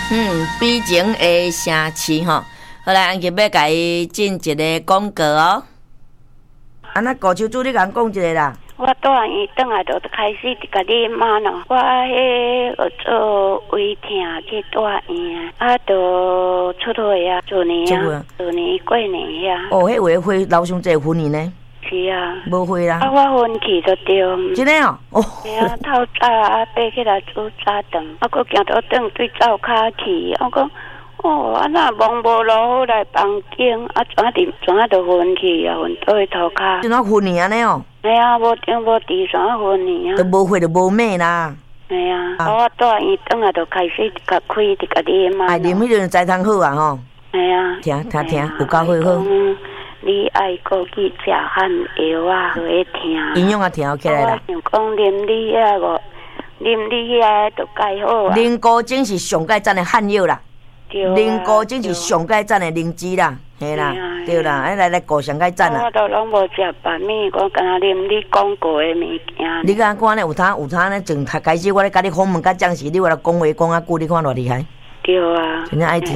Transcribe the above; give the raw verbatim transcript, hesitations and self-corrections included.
嗯，比前的城市吼，好来，安吉要甲伊进一个广告哦。啊，那高手主你甲讲讲一个啦。 我住院转来就开始甲你骂咯，我迄学做胃疼去住院啊，就出血啊，去年啊，去年过年呀。 哦，迄话花流伤济昏去呢？ 是啊。无花啦。 啊，我昏去就对。 真的哦。哦。 是啊，透早啊，爬起来煮早顿，啊，搁行到转对灶骹去，我讲。哦，啊那忙无落来房间，啊怎地怎就昏去啊，昏倒去涂骹。 怎啊昏去安尼哦？ 哎呀，无定无地怎啊昏去啊？ 都无血就无命啦。 哎呀，啊我住院转来就开始甲开伫甲啉嘛。 哎，啉迄阵才通好啊吼。 哎呀。 听听听，有够会好。 你爱过去食汉药啊，会听。 营养啊，听起来啦。 我想讲啉你遐无，啉你遐就介好啊。 啉高精是上盖赞的汉药啦。零高精是上盖赞的灵芝啦，嘿啦，对啦，哎来来高上盖赞啦。 我都拢无食白米，我敢若啉你讲过的物件。 你敢看呢？有他有他呢？从开始我咧甲你访问甲讲时，你话来讲话讲啊久，你看偌厉害。 对啊。 真正爱听。